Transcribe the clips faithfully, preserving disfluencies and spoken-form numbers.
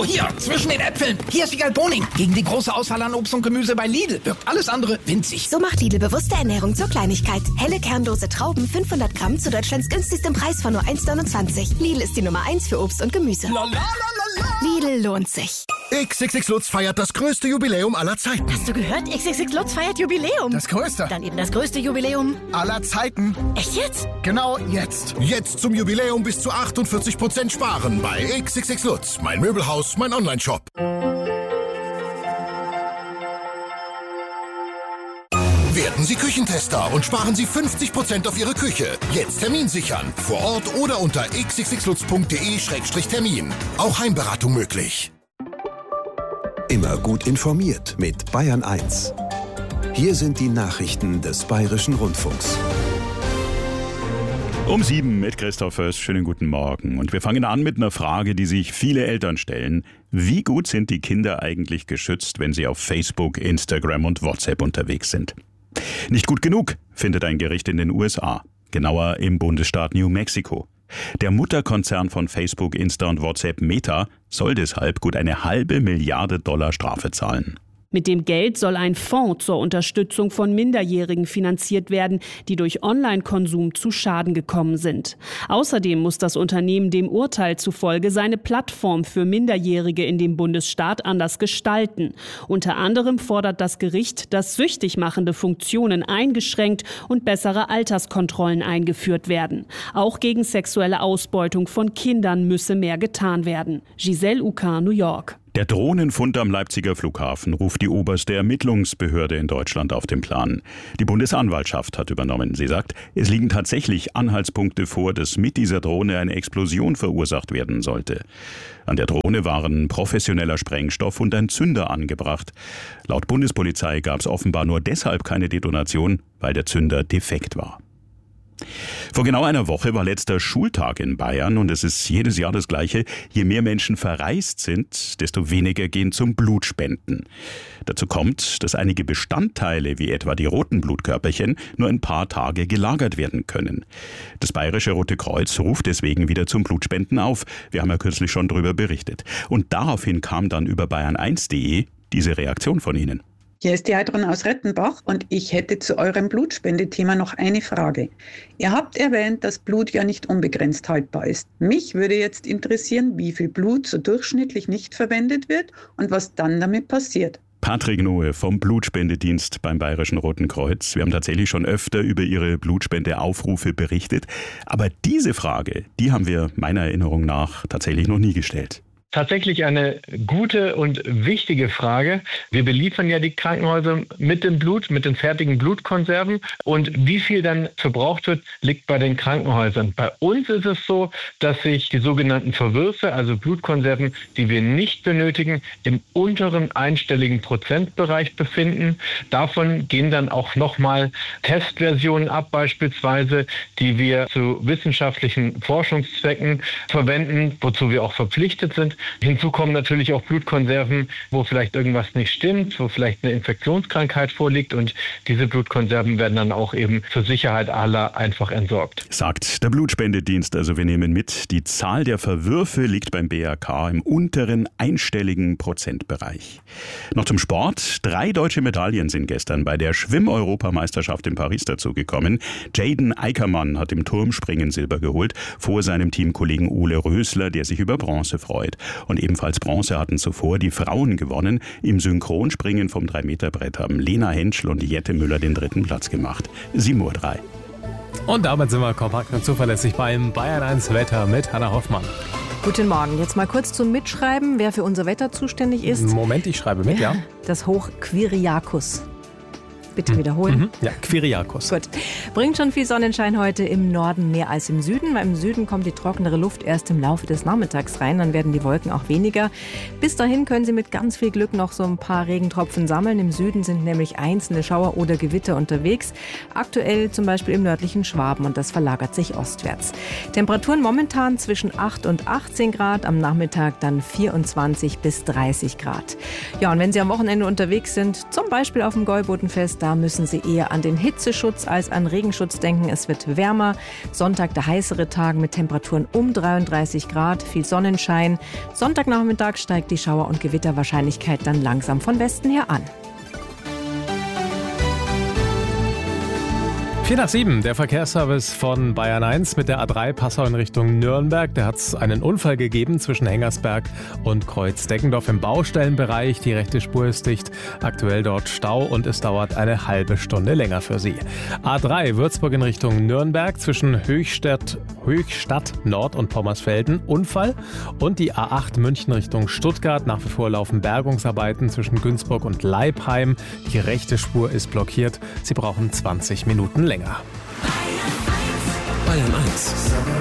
Oh, hier, zwischen den Äpfeln. Hier ist Wiegald Boning. Gegen die große Auswahl an Obst und Gemüse bei Lidl wirkt alles andere winzig. So macht Lidl bewusste Ernährung zur Kleinigkeit. Helle kernlose Trauben, fünfhundert Gramm zu Deutschlands günstigstem Preis von nur eins neunundzwanzig. Lidl ist die Nummer eins für Obst und Gemüse. La, la, la, la, la. Lidl lohnt sich. X X X Lutz feiert das größte Jubiläum aller Zeiten. Hast du gehört? X X X Lutz feiert Jubiläum. Das größte. Dann eben das größte Jubiläum aller Zeiten. Echt jetzt? Genau jetzt. Jetzt zum Jubiläum bis zu achtundvierzig Prozent sparen bei X X X Lutz. Mein Möbelhaus, mein Onlineshop. Werden Sie Küchentester und sparen Sie fünfzig Prozent auf Ihre Küche. Jetzt Termin sichern. Vor Ort oder unter x x x lutz punkt d e Schrägstrich Termin. Auch Heimberatung möglich. Immer gut informiert mit Bayern eins. Hier sind die Nachrichten des Bayerischen Rundfunks. Um sieben mit Christoph Föß. Schönen guten Morgen. Und wir fangen an mit einer Frage, die sich viele Eltern stellen. Wie gut sind die Kinder eigentlich geschützt, wenn sie auf Facebook, Instagram und WhatsApp unterwegs sind? Nicht gut genug, findet ein Gericht in den U S A. Genauer im Bundesstaat New Mexico. Der Mutterkonzern von Facebook, Insta und WhatsApp, Meta, soll deshalb gut eine halbe Milliarde Dollar Strafe zahlen. Mit dem Geld soll ein Fonds zur Unterstützung von Minderjährigen finanziert werden, die durch Online-Konsum zu Schaden gekommen sind. Außerdem muss das Unternehmen dem Urteil zufolge seine Plattform für Minderjährige in dem Bundesstaat anders gestalten. Unter anderem fordert das Gericht, dass süchtig machende Funktionen eingeschränkt und bessere Alterskontrollen eingeführt werden. Auch gegen sexuelle Ausbeutung von Kindern müsse mehr getan werden. Giselle Uka, New York. Der Drohnenfund am Leipziger Flughafen ruft die oberste Ermittlungsbehörde in Deutschland auf den Plan. Die Bundesanwaltschaft hat übernommen. Sie sagt, es liegen tatsächlich Anhaltspunkte vor, dass mit dieser Drohne eine Explosion verursacht werden sollte. An der Drohne waren professioneller Sprengstoff und ein Zünder angebracht. Laut Bundespolizei gab es offenbar nur deshalb keine Detonation, weil der Zünder defekt war. Vor genau einer Woche war letzter Schultag in Bayern und es ist jedes Jahr das Gleiche. Je mehr Menschen verreist sind, desto weniger gehen zum Blutspenden. Dazu kommt, dass einige Bestandteile, wie etwa die roten Blutkörperchen, nur ein paar Tage gelagert werden können. Das Bayerische Rote Kreuz ruft deswegen wieder zum Blutspenden auf. Wir haben ja kürzlich schon darüber berichtet. Und daraufhin kam dann über bayern eins punkt de diese Reaktion von Ihnen. Hier ist die Heidrun aus Rettenbach und ich hätte zu eurem Blutspendethema noch eine Frage. Ihr habt erwähnt, dass Blut ja nicht unbegrenzt haltbar ist. Mich würde jetzt interessieren, wie viel Blut so durchschnittlich nicht verwendet wird und was dann damit passiert. Patrick Noe vom Blutspendedienst beim Bayerischen Roten Kreuz. Wir haben tatsächlich schon öfter über Ihre Blutspendeaufrufe berichtet. Aber diese Frage, die haben wir meiner Erinnerung nach tatsächlich noch nie gestellt. Tatsächlich eine gute und wichtige Frage. Wir beliefern ja die Krankenhäuser mit dem Blut, mit den fertigen Blutkonserven. Und wie viel dann verbraucht wird, liegt bei den Krankenhäusern. Bei uns ist es so, dass sich die sogenannten Verwürfe, also Blutkonserven, die wir nicht benötigen, im unteren einstelligen Prozentbereich befinden. Davon gehen dann auch nochmal Testversionen ab, beispielsweise, die wir zu wissenschaftlichen Forschungszwecken verwenden, wozu wir auch verpflichtet sind. Hinzu kommen natürlich auch Blutkonserven, wo vielleicht irgendwas nicht stimmt, wo vielleicht eine Infektionskrankheit vorliegt und diese Blutkonserven werden dann auch eben zur Sicherheit aller einfach entsorgt. Sagt der Blutspendedienst. Also wir nehmen mit, die Zahl der Verwürfe liegt beim B R K im unteren einstelligen Prozentbereich. Noch zum Sport. Drei deutsche Medaillen sind gestern bei der Schwimm-Europameisterschaft in Paris dazugekommen. Jaden Eickermann hat im Turmspringen Silber geholt, vor seinem Teamkollegen Ole Rösler, der sich über Bronze freut. Und ebenfalls Bronze hatten zuvor die Frauen gewonnen. Im Synchronspringen vom drei Meter Brett haben Lena Henschel und Jette Müller den dritten Platz gemacht. sieben Uhr drei. Und damit sind wir kompakt und zuverlässig beim Bayern eins Wetter mit Hanna Hoffmann. Guten Morgen. Jetzt mal kurz zum Mitschreiben, wer für unser Wetter zuständig ist. Moment, ich schreibe mit, ja. Das Hoch Quiriacus. Bitte wiederholen. Mhm. Ja, Quiriacus. Gut. Bringt schon viel Sonnenschein heute im Norden mehr als im Süden. Weil im Süden kommt die trockenere Luft erst im Laufe des Nachmittags rein. Dann werden die Wolken auch weniger. Bis dahin können Sie mit ganz viel Glück noch so ein paar Regentropfen sammeln. Im Süden sind nämlich einzelne Schauer oder Gewitter unterwegs. Aktuell zum Beispiel im nördlichen Schwaben und das verlagert sich ostwärts. Temperaturen momentan zwischen acht und achtzehn Grad. Am Nachmittag dann vierundzwanzig bis dreißig Grad. Ja, und wenn Sie am Wochenende unterwegs sind, zum Beispiel auf dem Gäubodenfest, Da müssen Sie eher an den Hitzeschutz als an Regenschutz denken. Es wird wärmer. Sonntag der heißere Tag mit Temperaturen um dreiunddreißig Grad, viel Sonnenschein. Sonntagnachmittag steigt die Schauer- und Gewitterwahrscheinlichkeit dann langsam von Westen her an. vier nach sieben, der Verkehrsservice von Bayern eins mit der A drei Passau in Richtung Nürnberg. Da hat es einen Unfall gegeben zwischen Hengersberg und Kreuz-Deckendorf im Baustellenbereich. Die rechte Spur ist dicht, aktuell dort Stau und es dauert eine halbe Stunde länger für Sie. A drei Würzburg in Richtung Nürnberg zwischen Höchstadt, Höchstadt Nord und Pommersfelden, Unfall. Und die A acht München Richtung Stuttgart, nach wie vor laufen Bergungsarbeiten zwischen Günzburg und Leipheim. Die rechte Spur ist blockiert, Sie brauchen zwanzig Minuten länger. Bayern eins.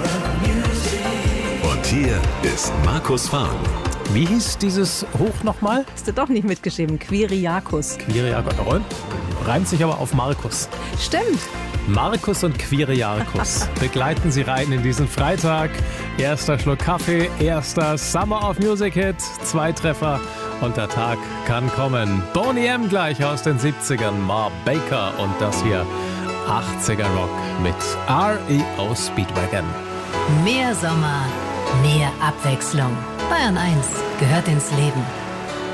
Und hier ist Markus Fahren. Wie hieß dieses Hoch nochmal? Hast du doch nicht mitgeschrieben. Quiriakos. Quiriakos. Reimt sich aber auf Markus. Stimmt. Markus und Quiriakos begleiten Sie rein in diesen Freitag. Erster Schluck Kaffee, erster Summer of Music Hit, zwei Treffer und der Tag kann kommen. Boney M gleich aus den siebzigern, Mar Baker und das hier achtziger Rock mit R E O Speedwagon. Mehr Sommer, mehr Abwechslung. Bayern eins gehört ins Leben.